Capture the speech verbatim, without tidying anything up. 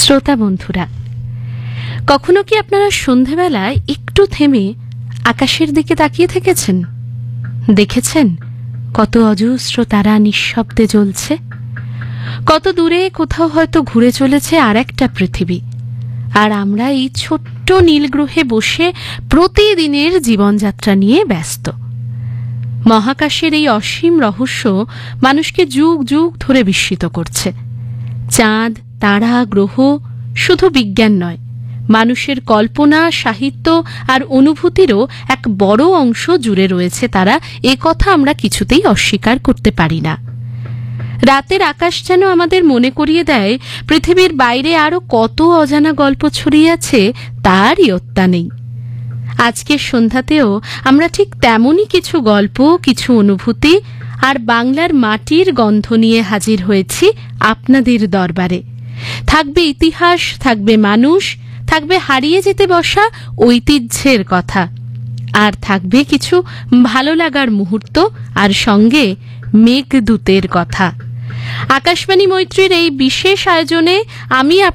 শ্রোতা বন্ধুরা, কখনো কি আপনারা সন্ধেবেলায় একটু থেমে আকাশের দিকে তাকিয়ে থেকেছেন? দেখেছেন কত অজস্র তারা নিঃশব্দে জ্বলছে, কত দূরে কোথাও হয়তো ঘুরে চলেছে আর একটা পৃথিবী, আর আমরা এই ছোট্ট নীলগ্রহে বসে প্রতিদিনের জীবনযাত্রা নিয়ে ব্যস্ত। মহাকাশের এই অসীম রহস্য মানুষকে যুগ যুগ ধরে বিস্মিত করছে। চাঁদ, তারা, গ্রহ শুধু বিজ্ঞান নয়, মানুষের কল্পনা, সাহিত্য আর অনুভূতিরও এক বড় অংশ জুড়ে রয়েছে তারা, এ কথা আমরা কিছুতেই অস্বীকার করতে পারি না। রাতের আকাশ যেন আমাদের মনে করিয়ে দেয় পৃথিবীর বাইরে আরো কত অজানা গল্প ছড়িয়ে আছে, তার ইয়ত্তা নেই। আজকের সন্ধ্যাতেও আমরা ঠিক তেমনই কিছু গল্প, কিছু অনুভূতি আর বাংলার মাটির গন্ধ নিয়ে হাজির হয়েছি আপনাদের দরবারে। থাকবে ইতিহাস, থাকবে মানুষ, থাকবে হারিয়ে যেতে বসা ঐতিহ্যের কথা, আর থাকবে কিছু ভালো লাগার মুহূর্ত, আর সঙ্গে মেঘদূতের কথা। আকাশবাণী মৈত্রীর এই বিশেষ আয়োজনে আমি